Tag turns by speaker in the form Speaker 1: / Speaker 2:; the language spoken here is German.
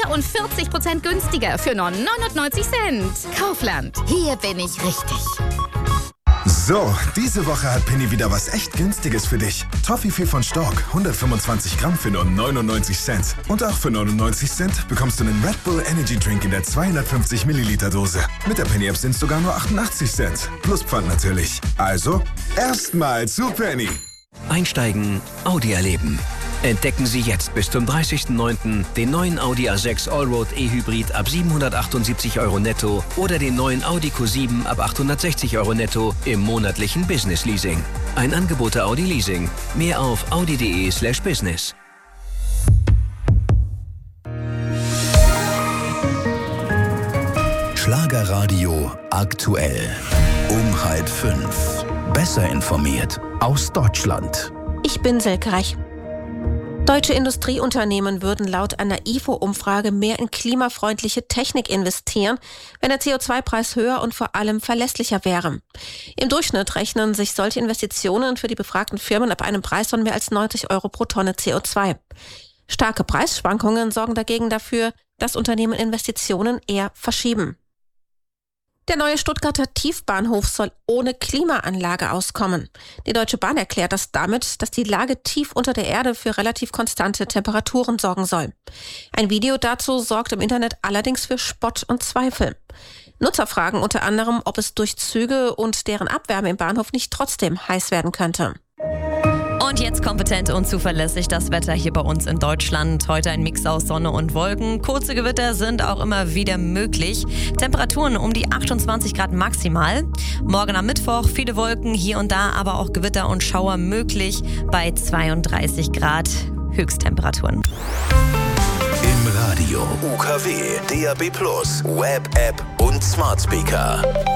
Speaker 1: und 40% günstiger für nur 99 Cent. Kaufland, hier bin ich richtig.
Speaker 2: So, diese Woche hat Penny wieder was echt Günstiges für dich. Toffifee von Stork, 125 Gramm für nur 99 Cent. Und auch für 99 Cent bekommst du einen Red Bull Energy Drink in der 250 Milliliter Dose. Mit der Penny-App sind es sogar nur 88 Cent. Plus Pfand natürlich. Also, erstmal zu Penny.
Speaker 3: Einsteigen, Audi erleben. Entdecken Sie jetzt bis zum 30.09. den neuen Audi A6 Allroad E-Hybrid ab 778 € netto oder den neuen Audi Q7 ab 860 € netto im monatlichen Business Leasing. Ein Angebot der Audi Leasing. Mehr auf audi.de/business.
Speaker 4: Schlagerradio aktuell. Um 5:30. Besser informiert aus Deutschland.
Speaker 5: Ich bin Silke Reich. Deutsche Industrieunternehmen würden laut einer IFO-Umfrage mehr in klimafreundliche Technik investieren, wenn der CO2-Preis höher und vor allem verlässlicher wäre. Im Durchschnitt rechnen sich solche Investitionen für die befragten Firmen ab einem Preis von mehr als 90 € pro Tonne CO2. Starke Preisschwankungen sorgen dagegen dafür, dass Unternehmen Investitionen eher verschieben. Der neue Stuttgarter Tiefbahnhof soll ohne Klimaanlage auskommen. Die Deutsche Bahn erklärt das damit, dass die Lage tief unter der Erde für relativ konstante Temperaturen sorgen soll. Ein Video dazu sorgt im Internet allerdings für Spott und Zweifel. Nutzer fragen unter anderem, ob es durch Züge und deren Abwärme im Bahnhof nicht trotzdem heiß werden könnte.
Speaker 6: Und jetzt kompetent und zuverlässig das Wetter hier bei uns in Deutschland. Heute ein Mix aus Sonne und Wolken. Kurze Gewitter sind auch immer wieder möglich. Temperaturen um die 28 Grad maximal. Morgen am Mittwoch viele Wolken, hier und da aber auch Gewitter und Schauer möglich bei 32 Grad Höchsttemperaturen.
Speaker 4: Im Radio, UKW, DAB+, Web-App und Smart Speaker.